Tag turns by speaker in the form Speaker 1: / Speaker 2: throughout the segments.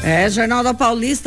Speaker 1: Jornal da Paulista,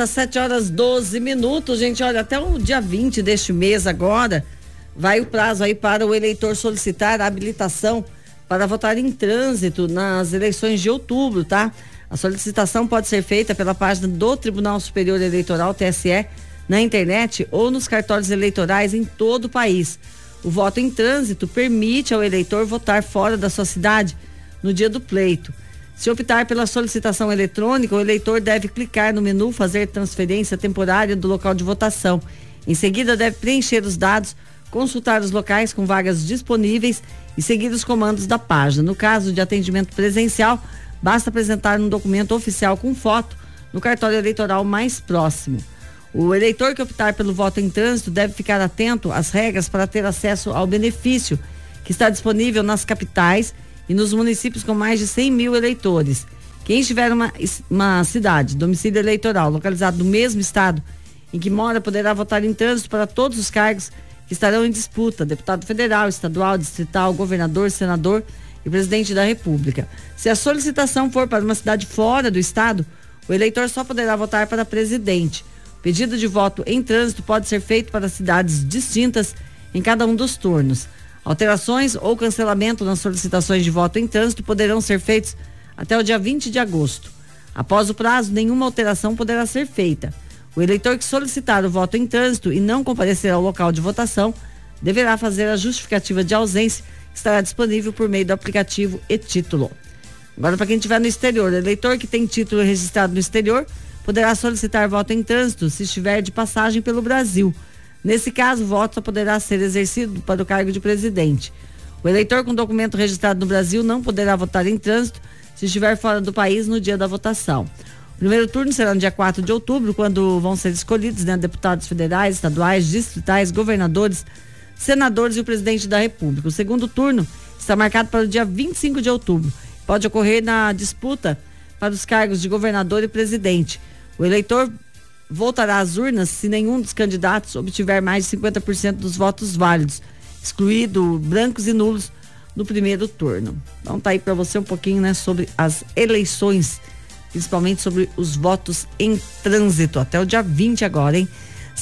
Speaker 1: 7h12. Gente, olha, até o dia 20 deste mês agora, vai o prazo aí para o eleitor solicitar a habilitação para votar em trânsito nas eleições de outubro, tá? A solicitação pode ser feita pela página do Tribunal Superior Eleitoral, TSE, na internet ou nos cartórios eleitorais em todo o país. O voto em trânsito permite ao eleitor votar fora da sua cidade no dia do pleito. Se optar pela solicitação eletrônica, o eleitor deve clicar no menu Fazer transferência temporária do local de votação. Em seguida, deve preencher os dados, consultar os locais com vagas disponíveis e seguir os comandos da página. No caso de atendimento presencial, basta apresentar um documento oficial com foto no cartório eleitoral mais próximo. O eleitor que optar pelo voto em trânsito deve ficar atento às regras para ter acesso ao benefício que está disponível nas capitais e nos municípios com mais de 100 mil eleitores. Quem estiver uma cidade, domicílio eleitoral, localizado no mesmo estado em que mora, poderá votar em trânsito para todos os cargos que estarão em disputa: deputado federal, estadual, distrital, governador, senador e presidente da República. Se a solicitação for para uma cidade fora do estado, o eleitor só poderá votar para presidente. O pedido de voto em trânsito pode ser feito para cidades distintas em cada um dos turnos. Alterações ou cancelamento nas solicitações de voto em trânsito poderão ser feitos até o dia 20 de agosto. Após o prazo, nenhuma alteração poderá ser feita. O eleitor que solicitar o voto em trânsito e não comparecer ao local de votação deverá fazer a justificativa de ausência, que estará disponível por meio do aplicativo e-Título. Agora, para quem estiver no exterior, o eleitor que tem título registrado no exterior poderá solicitar voto em trânsito se estiver de passagem pelo Brasil. Nesse caso, o voto só poderá ser exercido para o cargo de presidente. O eleitor com documento registrado no Brasil não poderá votar em trânsito se estiver fora do país no dia da votação. O primeiro turno será no dia 4 de outubro, quando vão ser escolhidos, deputados federais, estaduais, distritais, governadores, senadores e o presidente da República. O segundo turno está marcado para o dia 25 de outubro. Pode ocorrer na disputa para os cargos de governador e presidente. O eleitor voltará às urnas se nenhum dos candidatos obtiver mais de 50% dos votos válidos, excluído brancos e nulos no primeiro turno. Então tá aí para você um pouquinho, sobre as eleições, principalmente sobre os votos em trânsito, até o dia 20 agora, hein?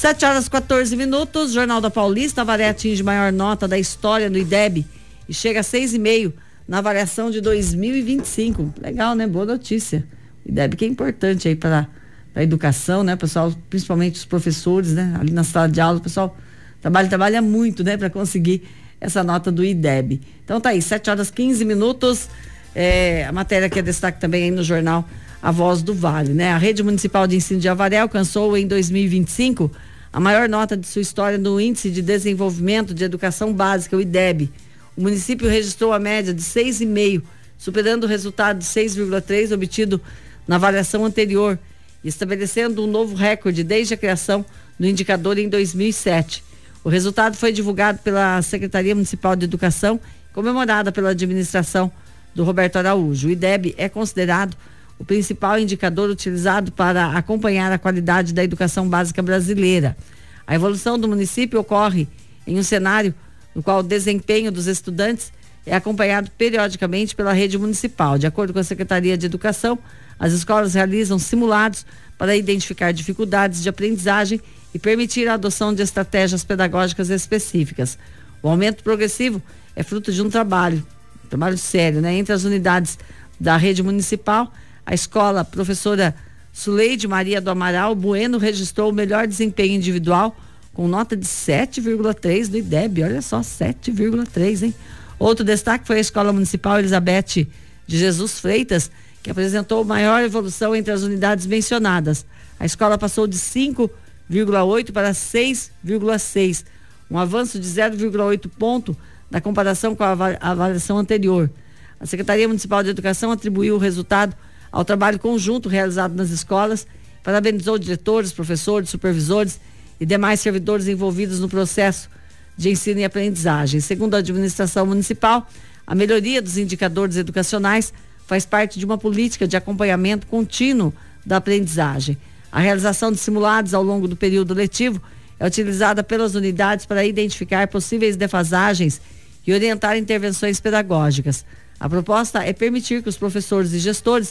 Speaker 1: 7h14, Jornal da Paulista. A Avaré atinge maior nota da história no IDEB e chega a 6,5 na avaliação de 2025. Legal, né? Boa notícia. O IDEB que é importante aí para a educação, pessoal, principalmente os professores, ali na sala de aula, o pessoal trabalha muito, para conseguir essa nota do IDEB. Então tá aí, 7h15, a matéria que é destaque também aí no jornal A Voz do Vale, A Rede Municipal de Ensino de Avaré alcançou em 2025 a maior nota de sua história no Índice de Desenvolvimento de Educação Básica, o IDEB. O município registrou a média de 6,5, superando o resultado de 6,3 obtido na avaliação anterior, estabelecendo um novo recorde desde a criação do indicador em 2007. O resultado foi divulgado pela Secretaria Municipal de Educação, comemorada pela administração do Roberto Araújo. O IDEB é considerado o principal indicador utilizado para acompanhar a qualidade da educação básica brasileira. A evolução do município ocorre em um cenário no qual o desempenho dos estudantes é acompanhado periodicamente pela rede municipal. De acordo com a Secretaria de Educação, as escolas realizam simulados para identificar dificuldades de aprendizagem e permitir a adoção de estratégias pedagógicas específicas. O aumento progressivo é fruto de um trabalho sério, entre as unidades da rede municipal. A escola Professora Suleide Maria do Amaral Bueno registrou o melhor desempenho individual com nota de 7,3 do IDEB. Olha só, 7,3, hein? Outro destaque foi a Escola Municipal Elizabeth de Jesus Freitas, que apresentou maior evolução entre as unidades mencionadas. A escola passou de 5,8 para 6,6, um avanço de 0,8 ponto na comparação com a avaliação anterior. A Secretaria Municipal de Educação atribuiu o resultado ao trabalho conjunto realizado nas escolas, parabenizou diretores, professores, supervisores e demais servidores envolvidos no processo de ensino e aprendizagem. Segundo a administração municipal, a melhoria dos indicadores educacionais faz parte de uma política de acompanhamento contínuo da aprendizagem. A realização de simulados ao longo do período letivo é utilizada pelas unidades para identificar possíveis defasagens e orientar intervenções pedagógicas. A proposta é permitir que os professores e gestores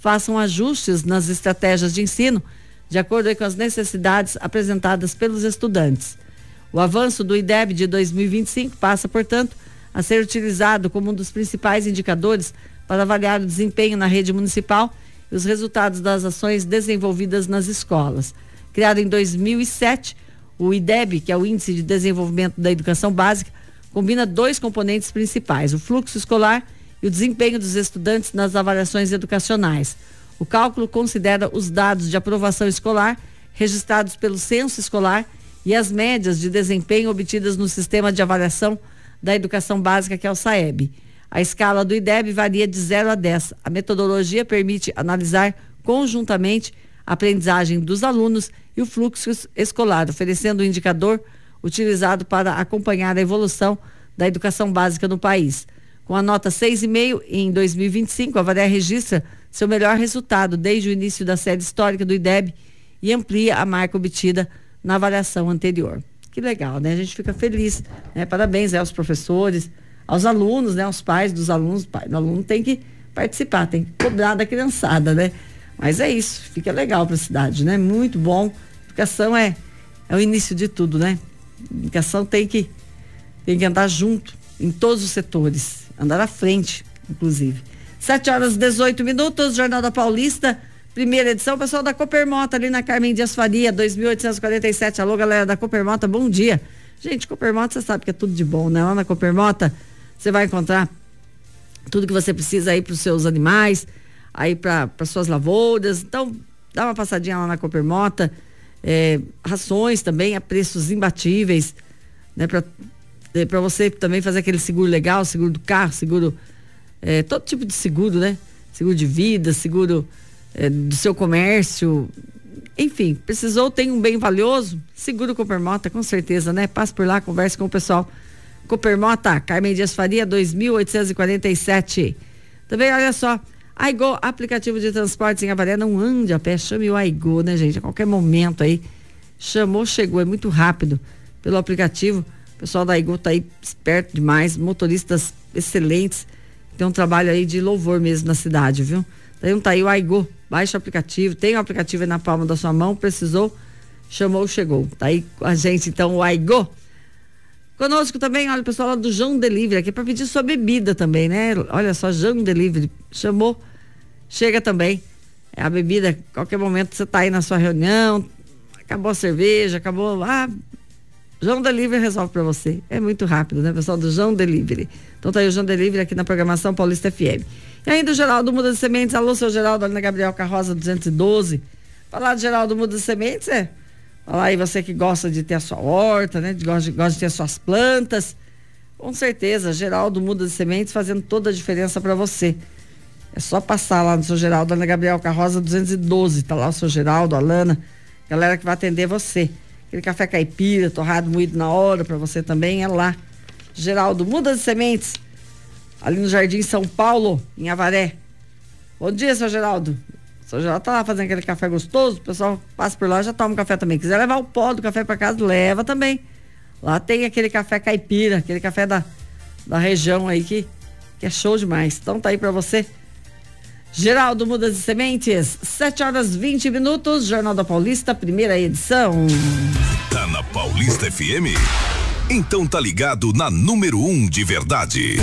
Speaker 1: façam ajustes nas estratégias de ensino de acordo aí com as necessidades apresentadas pelos estudantes. O avanço do IDEB de 2025 passa, portanto, a ser utilizado como um dos principais indicadores para avaliar o desempenho na rede municipal e os resultados das ações desenvolvidas nas escolas. Criado em 2007, o IDEB, que é o Índice de Desenvolvimento da Educação Básica, combina dois componentes principais: o fluxo escolar e o desempenho dos estudantes nas avaliações educacionais. O cálculo considera os dados de aprovação escolar registrados pelo censo escolar e as médias de desempenho obtidas no sistema de avaliação da educação básica, que é o SAEB. A escala do IDEB varia de 0 a 10. A metodologia permite analisar conjuntamente a aprendizagem dos alunos e o fluxo escolar, oferecendo um indicador utilizado para acompanhar a evolução da educação básica no país. Com a nota 6,5 em 2025, a Avaré registra seu melhor resultado desde o início da série histórica do IDEB e amplia a marca obtida na avaliação anterior. Que legal, né? A gente fica feliz, né? Parabéns aos professores, aos alunos, né? Aos pais dos alunos. O pai do aluno tem que participar, tem que cobrar da criançada, né? Mas é isso, fica legal para a cidade, né? Muito bom. Educação é o início de tudo, né? Educação tem que andar junto em todos os setores, andar à frente, inclusive. 7h18, Jornal da Paulista, primeira edição. Pessoal da Coopermota, ali na Carmen Dias Faria, 2847. Alô, galera da Coopermota, bom dia. Gente, Coopermota, você sabe que é tudo de bom, né? Lá na Coopermota, você vai encontrar tudo que você precisa aí para os seus animais, aí para suas lavouras. Então, dá uma passadinha lá na Coopermota. Rações também a preços imbatíveis, né? Para você também fazer aquele seguro legal, seguro do carro, seguro, todo tipo de seguro, né? Seguro de vida, seguro do seu comércio, enfim, precisou, tem um bem valioso, seguro Coopermota, com certeza, né? Passe por lá, converse com o pessoal. Coopermota, Carmen Dias Faria, 2847. Também, olha só, Aigo, aplicativo de transportes em Avaré, não ande a pé, chame o Aigo, né, gente? A qualquer momento aí, chamou, chegou, é muito rápido pelo aplicativo. O pessoal da Aigo tá aí esperto demais, motoristas excelentes, tem um trabalho aí de louvor mesmo na cidade, viu? Então tá aí o Aigo, baixa o aplicativo, tem o aplicativo aí na palma da sua mão, precisou, chamou, chegou. Tá aí com a gente então o Aigo. Conosco também, olha o pessoal lá do João Delivery, aqui para pedir sua bebida também, né? Olha só, João Delivery, chamou, chega também. A bebida, qualquer momento você tá aí na sua reunião, acabou a cerveja, acabou, João Delivery resolve para você. É muito rápido, né, pessoal do João Delivery. Então tá aí o João Delivery aqui na programação Paulista FM. E ainda o Geraldo Muda de Sementes. Alô, seu Geraldo, ali na Gabriel Carroza 212. Falar de Geraldo Muda de Sementes falar aí você que gosta de ter a sua horta, né? Gosta de ter as suas plantas. Com certeza, Geraldo Muda de Sementes fazendo toda a diferença para você. É só passar lá no seu Geraldo, ali na Gabriel Carroza 212. Tá lá o seu Geraldo, a Lana, galera que vai atender você. Aquele café caipira, torrado, moído na hora para você também, é lá. Geraldo Muda de Sementes, ali no Jardim São Paulo, em Avaré. Bom dia, seu Geraldo. O seu Geraldo tá lá fazendo aquele café gostoso, o pessoal passa por lá e já toma um café também. Quiser levar o pó do café para casa, leva também. Lá tem aquele café caipira, aquele café da região aí que é show demais. Então tá aí para você. Geraldo Muda de Sementes, 7h20, Jornal da Paulista, primeira edição.
Speaker 2: Tá na Paulista FM? Então tá ligado na número 1 de verdade.